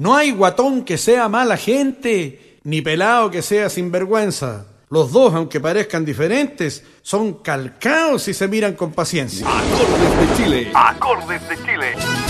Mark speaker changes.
Speaker 1: No hay guatón que sea mala gente, ni pelado que sea sinvergüenza. Los dos, aunque parezcan diferentes, son calcaos y se miran con paciencia.
Speaker 2: Acordes de Chile. Acordes de Chile.